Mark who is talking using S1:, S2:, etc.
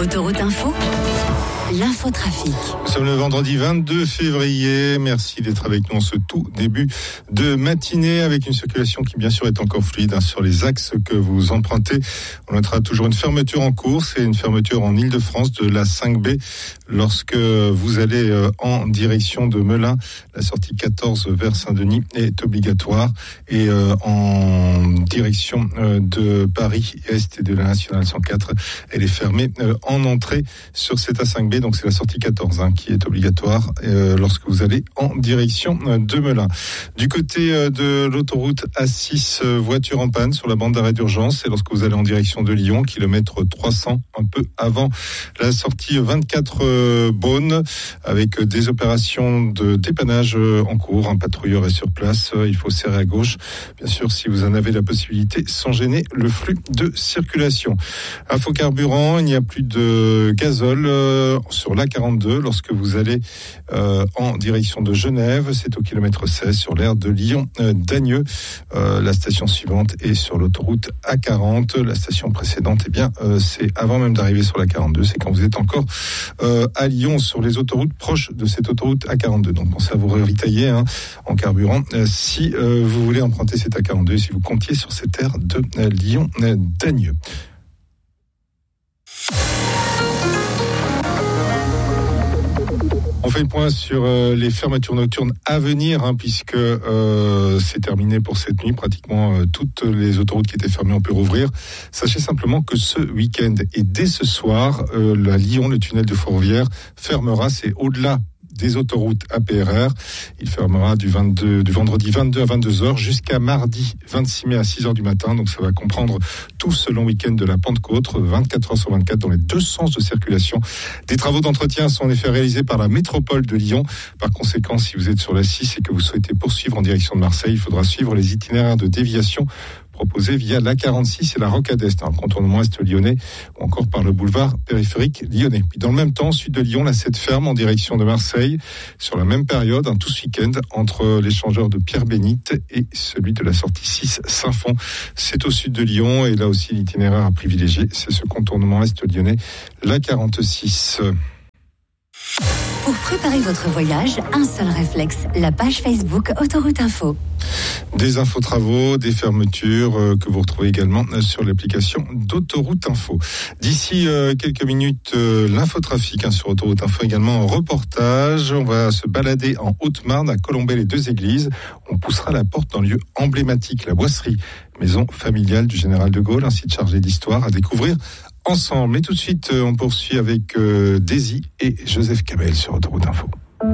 S1: Autoroute Info, l'infotrafic.
S2: Nous sommes le vendredi 22 février. Merci d'être avec nous en ce tout début de matinée avec une circulation qui bien sûr est encore fluide sur les axes que vous empruntez. On notera toujours une fermeture en cours, c'est une fermeture en Île-de-France de la 5B lorsque vous allez en direction de Melun. La sortie 14 vers Saint-Denis est obligatoire et en direction de Paris-Est et de la Nationale 104, elle est fermée en entrée sur cette A5B. Donc c'est la sortie 14 qui est obligatoire lorsque vous allez en direction de Melun. Du côté de l'autoroute A6, voiture en panne sur la bande d'arrêt d'urgence, c'est lorsque vous allez en direction de Lyon, kilomètre 300, un peu avant la sortie 24 Beaune, avec des opérations de dépannage en cours. Un patrouilleur est sur place, il faut serrer à gauche. Bien sûr, si vous en avez la possibilité, sans gêner le flux de circulation. Info carburant, il n'y a plus de gazole sur l'A42 lorsque vous allez en direction de Genève, c'est au kilomètre 16 sur l'aire de Lyon-Dagneux. La station suivante est sur l'autoroute A40. La station précédente, c'est avant même d'arriver sur la 42, c'est quand vous êtes encore à Lyon sur les autoroutes proches de cette autoroute A42. Donc pensez à vous ravitailler en carburant si vous voulez emprunter cette A42, si vous comptiez sur cette aire de Lyon-Dagneux. On fait le point sur les fermetures nocturnes à venir, puisque c'est terminé pour cette nuit. Pratiquement toutes les autoroutes qui étaient fermées ont pu rouvrir. Sachez simplement que ce week-end et dès ce soir, à Lyon, le tunnel de Fourvière fermera. C'est au-delà des autoroutes APRR. Il fermera du vendredi 22 à 22h jusqu'à mardi 26 mai à 6h du matin. Donc ça va comprendre tout ce long week-end de la Pentecôte, 24h sur 24 dans les deux sens de circulation. Des travaux d'entretien sont en effet réalisés par la métropole de Lyon. Par conséquent, si vous êtes sur la 6 et que vous souhaitez poursuivre en direction de Marseille, il faudra suivre les itinéraires de déviation proposé via l'A46 et la Rocade Est, le contournement est lyonnais, ou encore par le boulevard périphérique lyonnais. Puis dans le même temps, sud de Lyon, la 7 ferme en direction de Marseille, sur la même période, tout ce week-end, entre l'échangeur de Pierre-Bénite et celui de la sortie 6 Saint-Fond. C'est au sud de Lyon, et là aussi l'itinéraire à privilégier, c'est ce contournement est lyonnais, l'A46.
S1: Pour préparer votre voyage, un seul réflexe, la page Facebook Autoroute Info.
S2: Des infos travaux, des fermetures que vous retrouvez également sur l'application d'Autoroute Info. D'ici quelques minutes, l'infotrafic sur Autoroute Info, également en reportage. On va se balader en Haute-Marne, à Colombey-les-Deux-Églises. On poussera la porte d'un lieu emblématique, la boisserie, maison familiale du général de Gaulle, un site chargé d'histoire à découvrir ensemble. Mais tout de suite, on poursuit avec Daisy et Joseph Cabel sur Autoroute Info.